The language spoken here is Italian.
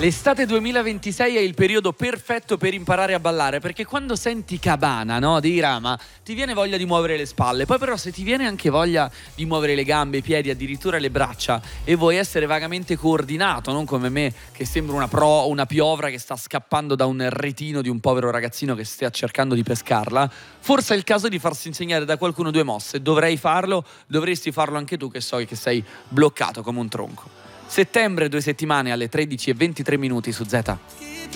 L'estate 2026 è il periodo perfetto per imparare a ballare, perché quando senti Cabana, no, di Rama, ti viene voglia di muovere le spalle. Poi però se ti viene anche voglia di muovere le gambe, i piedi, addirittura le braccia, e vuoi essere vagamente coordinato, non come me che sembra una piovra che sta scappando da un retino di un povero ragazzino che stia cercando di pescarla, forse è il caso di farsi insegnare da qualcuno due mosse. Dovresti farlo anche tu, che so che sei bloccato come un tronco. Settembre, 2 settimane alle 13:23 su Z.